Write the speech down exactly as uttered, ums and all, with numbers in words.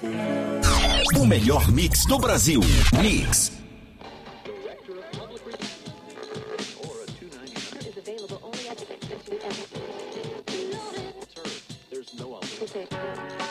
O melhor mix do Brasil. Mix. There's no alternative.